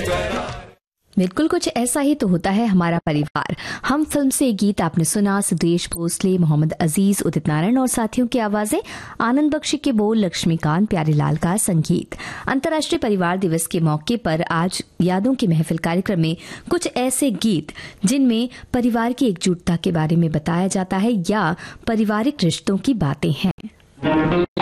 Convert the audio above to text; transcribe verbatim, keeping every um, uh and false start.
बिल्कुल कुछ ऐसा ही तो होता है हमारा परिवार। हम फिल्म से एक गीत आपने सुना, सुदेश भोसले, मोहम्मद अजीज, उदित नारायण और साथियों की आवाजें, आनंद बख्शी के बोल, लक्ष्मीकांत प्यारेलाल का संगीत। अंतर्राष्ट्रीय परिवार दिवस के मौके पर आज यादों की महफिल कार्यक्रम में कुछ ऐसे गीत जिनमें परिवार की एकजुटता के बारे में बताया जाता है या पारिवारिक रिश्तों की बातें हैं।